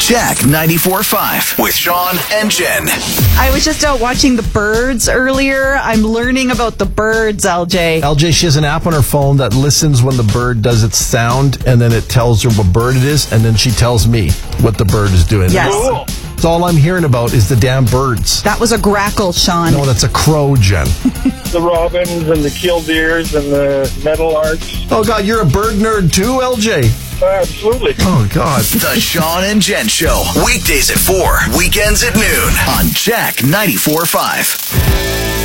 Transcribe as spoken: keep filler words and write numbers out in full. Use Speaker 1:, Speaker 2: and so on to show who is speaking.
Speaker 1: Jack ninety-four point five with Sean and Jen.
Speaker 2: I was just out watching the birds earlier. I'm learning about the birds, L J.
Speaker 3: L J, she has an app on her phone that listens when the bird does its sound, and then it tells her what bird it is, and then she tells me what the bird is doing.
Speaker 2: Yes.
Speaker 4: Cool.
Speaker 3: That's all I'm hearing about is the damn birds.
Speaker 2: That was a grackle, Sean.
Speaker 3: No, that's a crow, Jen.
Speaker 4: The robins and the killdeers and the meadowlarks.
Speaker 3: Oh, God, you're a bird nerd too, L J?
Speaker 4: Absolutely.
Speaker 3: Oh, God.
Speaker 1: The Sean and Jen Show. Weekdays at four, weekends at noon on Jack ninety-four point five.